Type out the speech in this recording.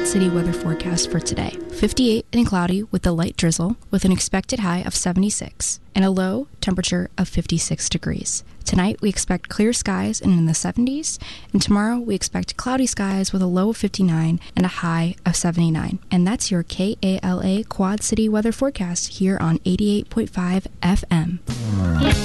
Quad City weather forecast for today. 58 and cloudy with a light drizzle, with an expected high of 76 and a low temperature of 56 degrees. Tonight, we expect clear skies and in the 70s, and tomorrow we expect cloudy skies with a low of 59 and a high of 79. And that's your KALA Quad City weather forecast here on 88.5 FM.